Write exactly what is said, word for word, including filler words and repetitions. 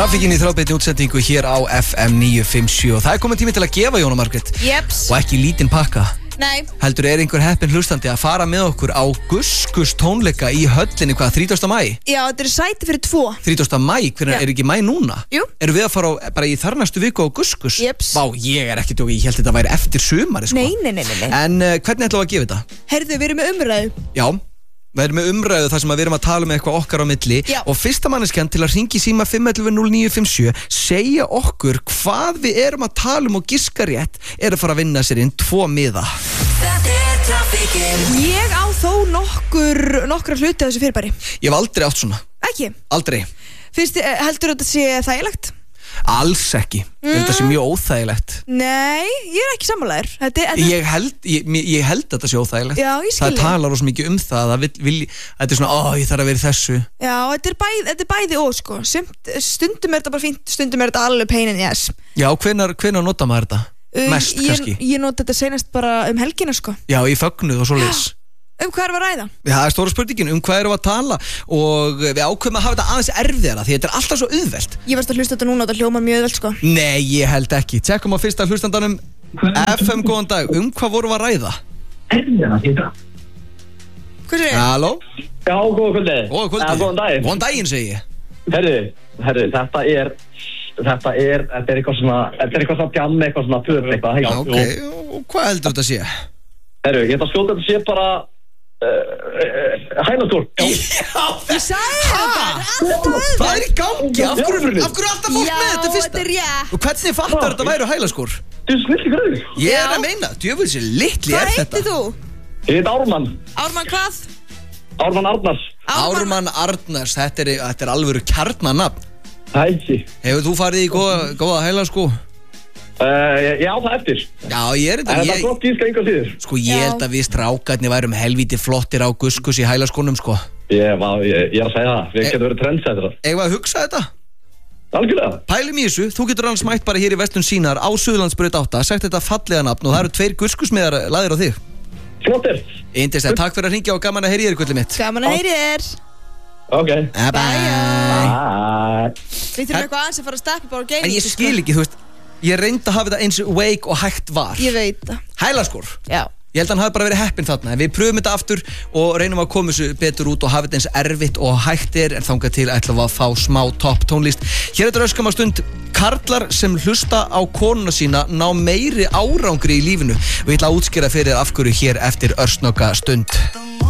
Trafikinn í þráðbeinni útsendingu hér á F M níu fimm sjö og það er komin tími til að gefa Jóna Margrét. Jeps. Og ekki lítinn pakka. Nei. Heldur er einhver heppinn hlustandi að fara með okkur á Guskus tónleika í höllinni hvað, þrítugasta maí? Já, þetta er sæti fyrir tvo. þrítugasta maí, hvernig er ekki maí núna? Jú. Erum við að fara á, bara í þarnastu viku á Guskus? Jeps. Vá, ég er ekki tók, ég held þetta væri eftir sumari sko. Nei, nei, nei, nei, nei. En uh, hvernig ætlum við að gefa þetta? Heyrðu, við erum með umræðu. Já. Við erum með umræðu þar sem að við erum að tala um eitthvað okkar á milli. Já. Og fyrsta manneskjan til að hringi síma fimm ellefu núll níu fimm sjö segja okkur hvað við erum að tala um og giska rétt er að fara að vinna sér inn tvo miða. Ég á þó nokkur nokkra hluti af þessu fyrirbæri. Ég hef aldrei átt svona. Ekki? Aldrei. Finnst þið, heldur þetta sé þægilegt? Alls ekki. Mm. Þetta sé mjög óþægilegt. Nei, ég er ekki sammálaður. Þetta er þetta... Ég held, ég, ég held að þetta sé óþægilegt. Já, ég skil. Það talar rosa mikið um það að vil, vil, þetta er svona, ó, ég þarf að vera í þessu. Já, þetta er bæði, þetta er bæði og sko. Sumt, stundum er þetta bara fínt, stundum er þetta alveg pain in the ass. Já, hvenær, hvenær nota maður þetta? Uh, Mest ég, kannski. Ég nota þetta senast bara um helgina sko. Já, í fögnuð og svoleiðis. Um hvað er að ræða? Já, það er stóra spurningin, um hvað erum við að tala og við ákveðum að hafa þetta aðeins erfiðara því þetta er alltaf svo auðvelt. Ég varst að hlusta þetta núna og þetta hljómar mjög auðvelt sko. Nei, ég held ekki. Tjekkum á fyrsta hlustandanum. F M, góðan dag. Um hvað vorum við að ræða? Erfiðara, þetta. Hvað sér ég? Halló? Já, góða kvöldi. Góða kvöldi. Ja, góðan daginn. Góðan daginn, segi ég. Herri, herri, þetta er, þetta er, þetta er eitthvað svona, þetta er eitthvað svona djammi, eitthvað svona pöp, eitthvað. Já, ok. Og hvað heldur þetta sé? Herri, ég ætla að skjóta þetta sé bara, uh, uh, hænastúr. Já, Ég sagði þetta, þetta er alltaf auðvelt. hvað er í gangi? Af hverju, af hverju alltaf fólk Já, með þetta þetta fyrsta? er rétt. Og hvernig fattar þetta væru hælaskór? Þú er snilli gröður. Ég Já. er að meina, djöfull sér litli er Hvað þetta. heitir þú? Ég heit Ármann, Ármann hvað? Ármann Arnars. Ármann Arnars, þetta er, þetta er alvöru kjarnanafn. Hætti. Hefur þú farið í góða, góða hælaskó? Uh, ég, ég á það eftir. Já, ég er En þetta, þetta er ég, flott gíska yngar síður. sko ég Já. held að við strákarnir værum helvíti flottir á Guskus í hælaskónum, sko. Ég, var, ég, ég er að segja það, við E- getum verið trendsettrar. Eigum við að hugsa þetta? Algjörlega. Pælum í þessu, þú getur alls mætt bara hér í Vestlun Sínar á Suðurlandsbraut átta, sagt þetta fallega nafn og það eru tveir Guskusmiðar lagðir á þig. Flottir. Eindist, takk fyrir að hringja og gaman að heyri þér, gullið mitt. Gaman að heyri þér. Ok. Bye bye. Bye. Við þurfum eitthvað aðeins að fara að steppa bara á gaming. En ég skil ekki, þú veist, ég reyndi að hafa þetta eins wake og hægt var. Ég veit það. Hælaskór. Já. Ég held að hann hafi bara verið heppinn þarna. En við pröfum þetta aftur og reynum að koma þessu betur út og hafa þetta eins erfitt og hægt er, en þangað til ætlum við að fá smá topp tónlist. Hér er þetta öskama stund. Karlar sem hlusta á konuna sína ná meiri árangri í lífinu og ég ætla að útskýra fyrir af hverju hér eftir örsnoka stund.